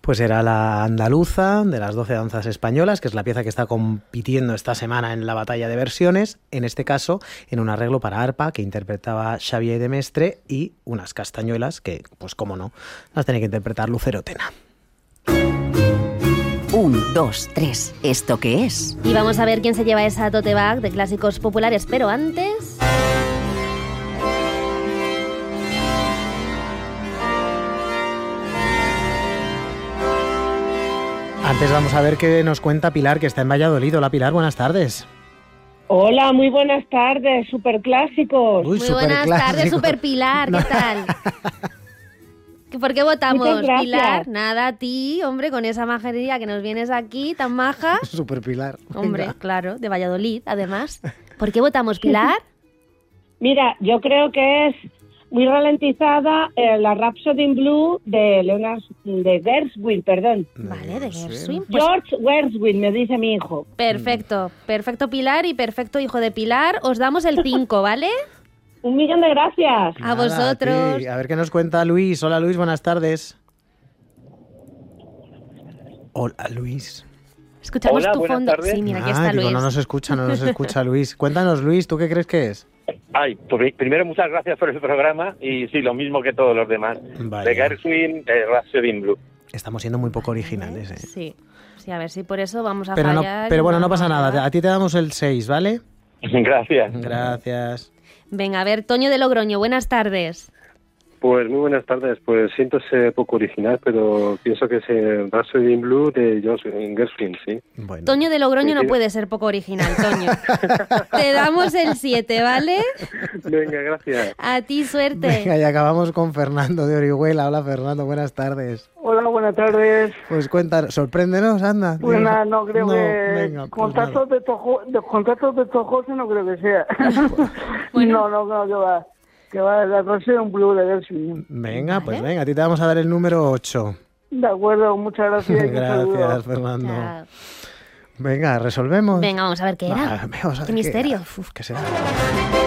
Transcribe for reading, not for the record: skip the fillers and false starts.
Pues era la andaluza de las 12 danzas españolas, que es la pieza que está compitiendo esta semana en la batalla de versiones, en este caso en un arreglo para arpa que interpretaba Xavier de Mestre y unas castañuelas que, pues cómo no, las tenía que interpretar Lucero Tena. 1, 2, 3. ¿Esto qué es? Y vamos a ver quién se lleva esa tote bag de clásicos populares, pero antes... Antes vamos a ver qué nos cuenta Pilar, que está en Valladolid. Hola Pilar, buenas tardes. Hola, muy buenas tardes, superclásicos. Uy, Muy buenas tardes, Super Pilar, ¿qué tal? ¿Por qué votamos, Muchas gracias. Pilar? Nada, a ti, hombre, con esa majería que nos vienes aquí, tan maja. Super Pilar. Hombre, Venga. claro, de Valladolid, además. ¿Por qué votamos, Pilar? Mira, yo creo que es muy ralentizada la Rhapsody in Blue de Gershwin, perdón. Vale, de No sé. Gershwin. Pues George Gershwin, me dice mi hijo. perfecto, perfecto Pilar y perfecto hijo de Pilar. Os damos el 5, ¿vale? 1.000.000 de gracias. A vosotros. ti. A ver qué nos cuenta Luis. Hola Luis, buenas tardes. Hola Luis. Escuchamos Hola, tu buenas fondo. tardes. Sí, mira, aquí está Digo, Luis. no nos escucha Luis. Cuéntanos Luis, ¿tú qué crees que es? Ay, pues primero muchas gracias por el programa y sí, lo mismo que todos los demás. Vale. De Gershwin, de Rhapsody in Blue. Estamos siendo muy poco originales, ¿eh? Sí, sí, a ver si por eso vamos a Pero, fallar. pero bueno, y no pasa vamos a nada. fallar. A ti te damos el 6, ¿vale? Gracias. Gracias. Venga, a ver, Toño de Logroño, buenas tardes. Pues muy buenas tardes. Pues siento ser poco original, pero pienso que es Rhapsody in Blue de George Gershwin, sí. Bueno. Toño de Logroño no Sí. puede ser poco original, Toño. Te damos el 7, ¿vale? Venga, gracias. A ti suerte. Venga, y acabamos con Fernando de Orihuela. Hola Fernando, buenas tardes. Hola, buenas tardes. Pues cuéntanos, sorpréndenos, anda. Pues nada, no creo que venga, pues contactos de Tojoso no creo que sea. Bueno. No, que va la Rhapsody in Blue de Gershwin. Venga, pues venga, a ti te vamos a dar el número 8. De acuerdo, muchas gracias. y un saludo. Gracias, Fernando. Chao. Venga, resolvemos. Venga, vamos a ver qué era. Vamos a ver Qué misterio. era. Uf, ¿qué será?